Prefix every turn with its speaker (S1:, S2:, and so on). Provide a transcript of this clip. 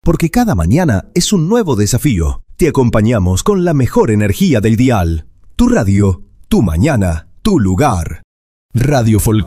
S1: Porque cada mañana es un nuevo desafío. Te acompañamos con la mejor energía del dial. Tu radio, tu mañana, tu lugar. Radio Folclórica.